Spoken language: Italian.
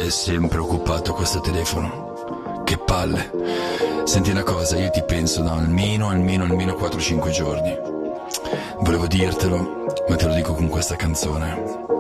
è sempre occupato questo telefono. Che palle. Senti una cosa, io ti penso da almeno 4-5 giorni. Volevo dirtelo, ma te lo dico con questa canzone.